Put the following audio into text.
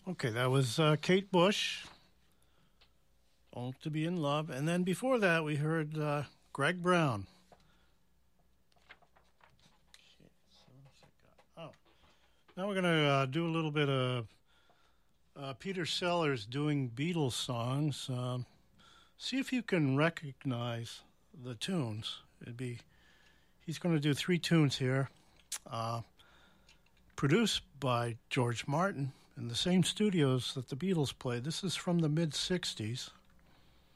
Okay, that was Kate Bush, "All to Be in Love." And then before that, we heard Greg Brown. Oh, now we're going to do a little bit of Peter Sellers doing Beatles songs. See if you can recognize the tunes. He's going to do 3 tunes here, produced by George Martin in the same studios that the Beatles played. This is from the mid-'60s.